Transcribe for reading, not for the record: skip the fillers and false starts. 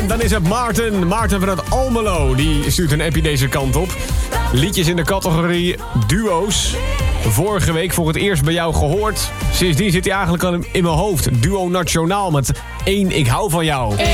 En dan is het Maarten. Maarten vanuit Almelo. Die stuurt een appie deze kant op. Liedjes in de categorie duo's. Vorige week voor het eerst bij jou gehoord. Sindsdien zit hij eigenlijk al in mijn hoofd. Duo Nationaal met 1 Ik hou van jou.